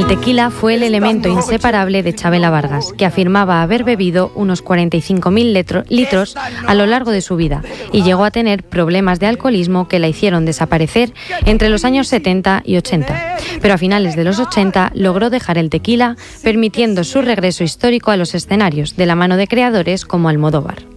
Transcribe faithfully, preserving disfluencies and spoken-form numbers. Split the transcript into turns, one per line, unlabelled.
El tequila fue el elemento inseparable de Chavela Vargas, que afirmaba haber bebido unos cuarenta y cinco mil litros a lo largo de su vida y llegó a tener problemas de alcoholismo que la hicieron desaparecer entre los años setenta y ochenta. Pero a finales de los ochenta logró dejar el tequila, permitiendo su regreso histórico a los escenarios de la mano de creadores como Almodóvar.